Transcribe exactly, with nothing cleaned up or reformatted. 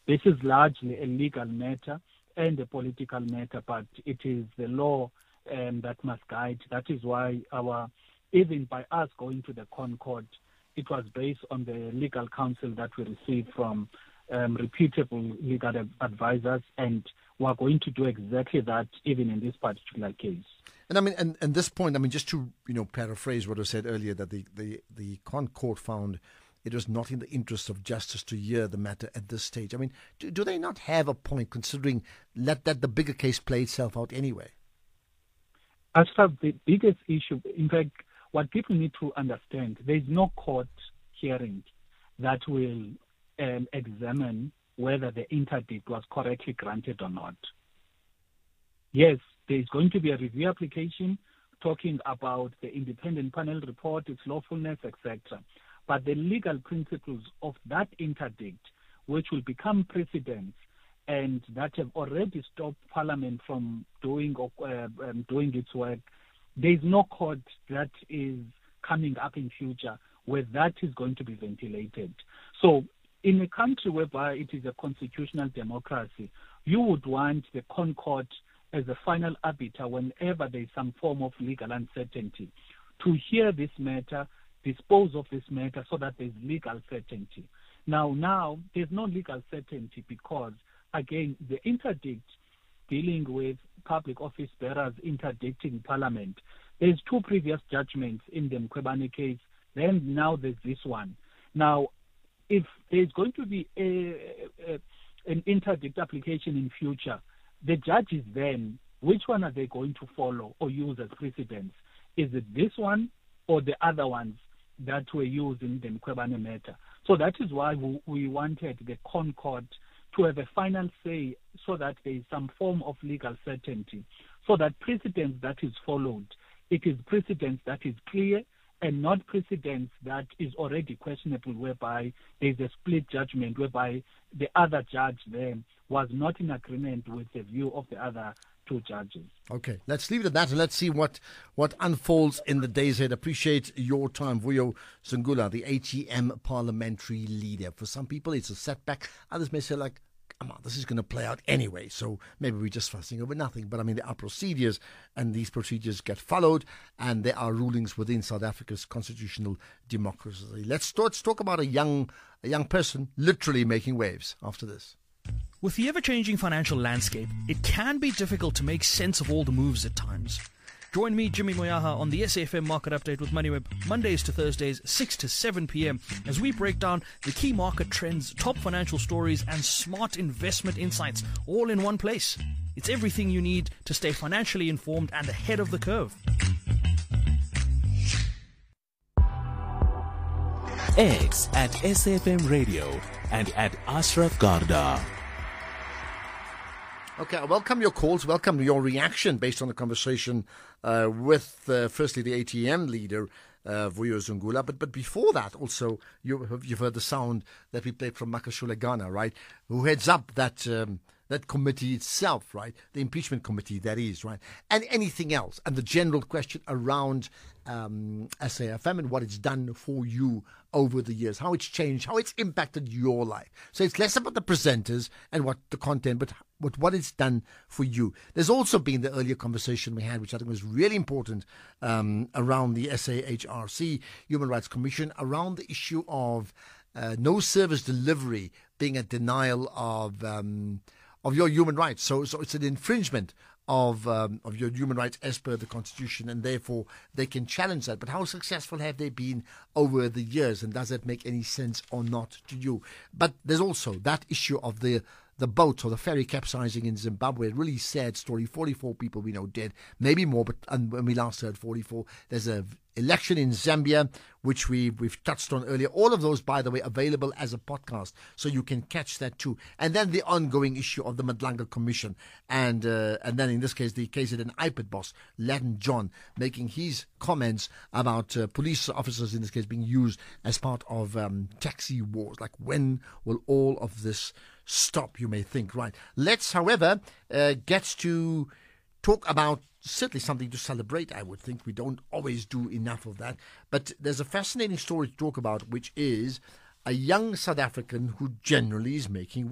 This is largely a legal matter and a political matter, but it is the law um, that must guide. That is why our, even by us going to the Concord, it was based on the legal counsel that we received from um, reputable legal advisors, and we are going to do exactly that even in this particular case. And I mean, and, and this point, I mean, just to, you know, paraphrase what was said earlier, that the, the, the Concord found it was not in the interest of justice to hear the matter at this stage. I mean, do, do they not have a point, considering let that the bigger case play itself out anyway? As far as the biggest issue, in fact, what people need to understand, there is no court hearing that will um, examine whether the interdict was correctly granted or not. Yes, there is going to be a review application talking about the independent panel report, its lawfulness, et cetera. But the legal principles of that interdict, which will become precedents and that have already stopped Parliament from doing uh, um, doing its work, there is no court that is coming up in future where that is going to be ventilated. So in a country whereby it is a constitutional democracy, you would want the Concord as a final arbiter whenever there is some form of legal uncertainty to hear this matter, dispose of this matter so that there's legal certainty. Now, now there's no legal certainty because, again, the interdict dealing with public office bearers interdicting Parliament, there's two previous judgments in the Mkhwebane case, then now there's this one. Now, if there's going to be a, a, an interdict application in future, the judges then, which one are they going to follow or use as precedents? Is it this one or the other ones that were used in the Mkhwebane matter? So that is why we, we wanted the Concord to have a final say so that there is some form of legal certainty, so that precedence that is followed, it is precedence that is clear and not precedence that is already questionable, whereby there is a split judgment, whereby the other judge then was not in agreement with the view of the other two judges. Okay, let's leave it at that and let's see what, what unfolds in the days ahead. Appreciate your time. Vuyo Zungula, the A T M parliamentary leader. For some people, it's a setback. Others may say, like, come on, this is going to play out anyway, so maybe we're just fussing over nothing. But I mean, there are procedures, and these procedures get followed, and there are rulings within South Africa's constitutional democracy. Let's, let's talk about a young, a young person literally making waves after this. With the ever-changing financial landscape, it can be difficult to make sense of all the moves at times. Join me, Jimmy Moyaha, on the S A F M Market Update with MoneyWeb, Mondays to Thursdays, six to seven p.m, as we break down the key market trends, top financial stories, and smart investment insights, all in one place. It's everything you need to stay financially informed and ahead of the curve. X at S A F M Radio and at Ashraf Garda. Okay, I welcome your calls, welcome your reaction based on the conversation uh, with, uh, firstly, the A T M leader, uh, Vuyo Zungula. But but before that, also, you, you've heard the sound that we played from Makashule Ghana, right, who heads up that um, that committee itself, right, the impeachment committee, that is, right, and anything else, and the general question around um, S A F M and what it's done for you over the years, how it's changed, how it's impacted your life. So it's less about the presenters and what the content, but what, what it's done for you. There's also been the earlier conversation we had, which I think was really important, um, around the S A H R C, Human Rights Commission, around the issue of uh, no service delivery being a denial of um, of your human rights. So, so it's an infringement of um, of your human rights as per the Constitution, and therefore they can challenge that. But how successful have they been over the years, and does that make any sense or not to you? But there's also that issue of the the boat or the ferry capsizing in Zimbabwe. A really sad story. forty-four people we know dead, maybe more, but and when we last heard forty-four. There's a election in Zambia, which we, we've touched on earlier. All of those, by the way, available as a podcast, so you can catch that too. And then the ongoing issue of the Madlanga Commission. And uh, and then in this case, the K Z N I P I D boss, Latin John, making his comments about uh, police officers, in this case, being used as part of um, taxi wars. Like, when will all of this stop, you may think, right? Let's, however, uh, get to talk about certainly something to celebrate, I would think. We don't always do enough of that. But there's a fascinating story to talk about, which is a young South African who generally is making